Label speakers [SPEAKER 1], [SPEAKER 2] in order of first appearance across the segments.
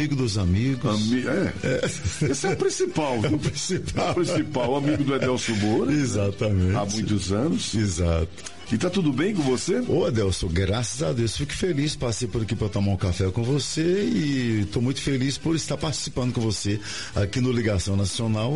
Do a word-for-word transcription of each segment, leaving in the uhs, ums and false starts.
[SPEAKER 1] amigo dos amigos.
[SPEAKER 2] Ami... É. é. Esse é o principal.
[SPEAKER 1] É o principal.
[SPEAKER 2] É o principal, amigo do Edelso Moura.
[SPEAKER 1] Exatamente.
[SPEAKER 2] Há muitos anos.
[SPEAKER 1] Exato.
[SPEAKER 2] E tá tudo bem com você?
[SPEAKER 1] Ô, Adelso, graças a Deus, fico feliz, passei por aqui para tomar um café com você e estou muito feliz por estar participando com você aqui no Ligação Nacional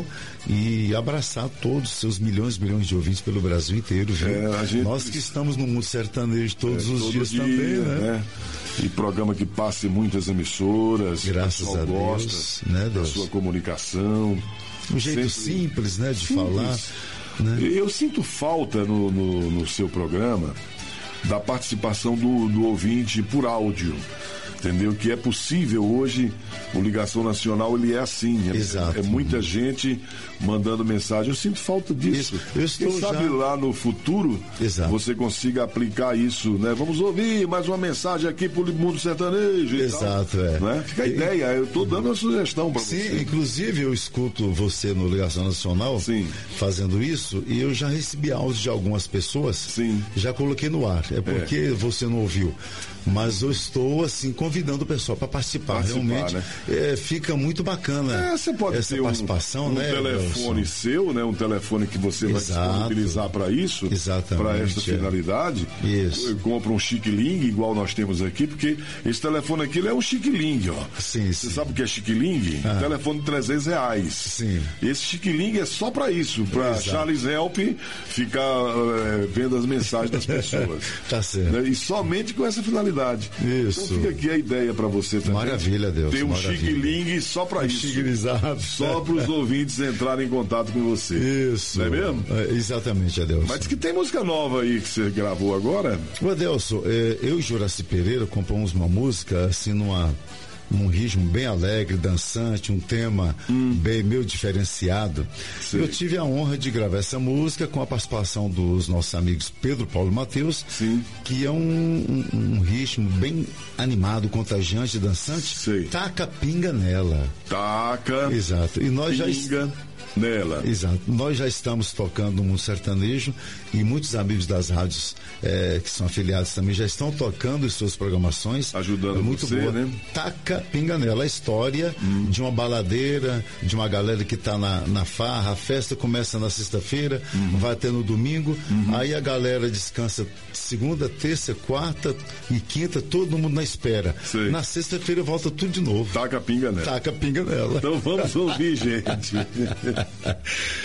[SPEAKER 1] e abraçar todos os seus milhões e milhões de ouvintes pelo Brasil inteiro, viu? É, gente... Nós que estamos no mundo sertanejo todos é, os todo dias dia, também, né? né?
[SPEAKER 2] E programa que passa em muitas emissoras.
[SPEAKER 1] Graças a Deus,
[SPEAKER 2] gosta
[SPEAKER 1] né, Deus?
[SPEAKER 2] Da sua comunicação.
[SPEAKER 1] Um jeito sempre... simples, né, de simples. falar. Né?
[SPEAKER 2] Eu sinto falta no, no, no seu programa da participação do, do ouvinte por áudio, entendeu? Que é possível hoje, o Ligação Nacional ele é assim, é,
[SPEAKER 1] Exato.
[SPEAKER 2] é muita gente mandando mensagem. Eu sinto falta disso.
[SPEAKER 1] Eu estou
[SPEAKER 2] Quem sabe
[SPEAKER 1] já...
[SPEAKER 2] lá no futuro
[SPEAKER 1] Exato.
[SPEAKER 2] Você consiga aplicar isso, né? Vamos ouvir mais uma mensagem aqui pro mundo sertanejo.
[SPEAKER 1] Exato,
[SPEAKER 2] tal,
[SPEAKER 1] é.
[SPEAKER 2] Né? Fica a e... ideia, eu estou dando uma sugestão para você.
[SPEAKER 1] Sim, inclusive eu escuto você no Ligação Nacional
[SPEAKER 2] Sim.
[SPEAKER 1] fazendo isso e eu já recebi áudios de algumas pessoas.
[SPEAKER 2] Sim.
[SPEAKER 1] Já coloquei no ar. É porque é. você não ouviu. Mas eu estou assim convidando o pessoal para participar. participar. Realmente né? é, fica muito bacana
[SPEAKER 2] é, você pode
[SPEAKER 1] essa
[SPEAKER 2] ter
[SPEAKER 1] participação,
[SPEAKER 2] um, um
[SPEAKER 1] né?
[SPEAKER 2] telefone Wilson? seu, né? Um telefone que você
[SPEAKER 1] Exato.
[SPEAKER 2] vai utilizar para isso, para esta finalidade.
[SPEAKER 1] Isso.
[SPEAKER 2] Compra um Chiquiling igual nós temos aqui, porque esse telefone aqui ele é um Chiquiling, ó.
[SPEAKER 1] Sim,
[SPEAKER 2] você
[SPEAKER 1] sim.
[SPEAKER 2] sabe o que é Chiquiling? Ah. Telefone de trezentos reais.
[SPEAKER 1] Sim.
[SPEAKER 2] Esse Chiquiling é só para isso, para Charles Help ficar é, vendo as mensagens das pessoas.
[SPEAKER 1] Tá certo.
[SPEAKER 2] Né? E somente com essa finalidade.
[SPEAKER 1] Isso.
[SPEAKER 2] Então fica aqui a ideia para você também.
[SPEAKER 1] Maravilha, Deus.
[SPEAKER 2] Tem um
[SPEAKER 1] Chiquiling
[SPEAKER 2] só para
[SPEAKER 1] um
[SPEAKER 2] isso.
[SPEAKER 1] Chiquilizado.
[SPEAKER 2] Só para os ouvintes entrarem em contato com você.
[SPEAKER 1] Isso.
[SPEAKER 2] Não é mesmo?
[SPEAKER 1] É, exatamente, Adelso.
[SPEAKER 2] Mas diz que tem música nova aí que você gravou agora.
[SPEAKER 1] O Adelso, é, eu e Juraci Pereira compomos uma música assim numa num ritmo bem alegre, dançante, um tema hum. bem meio diferenciado. Sim. Eu tive a honra de gravar essa música com a participação dos nossos amigos Pedro Paulo e Matheus,
[SPEAKER 2] Sim.
[SPEAKER 1] que é um, um, um ritmo bem animado, contagiante, dançante.
[SPEAKER 2] Sei.
[SPEAKER 1] Taca pinga nela.
[SPEAKER 2] Taca.
[SPEAKER 1] Exato. E nós
[SPEAKER 2] pinga.
[SPEAKER 1] já
[SPEAKER 2] nela.
[SPEAKER 1] Exato. Nós já estamos tocando no mundo sertanejo e muitos amigos das rádios é, que são afiliados também já estão tocando as suas programações.
[SPEAKER 2] Ajudando
[SPEAKER 1] é muito
[SPEAKER 2] você,
[SPEAKER 1] boa.
[SPEAKER 2] né?
[SPEAKER 1] Taca pinga nela. A história hum. de uma baladeira, de uma galera que está na, na farra. A festa começa na sexta-feira, uhum. vai até no domingo. Uhum. Aí a galera descansa segunda, terça, quarta e quinta, todo mundo na espera.
[SPEAKER 2] Sei.
[SPEAKER 1] Na sexta-feira volta tudo de novo.
[SPEAKER 2] Taca pinga nela.
[SPEAKER 1] Taca pinga nela.
[SPEAKER 2] Então vamos ouvir, gente.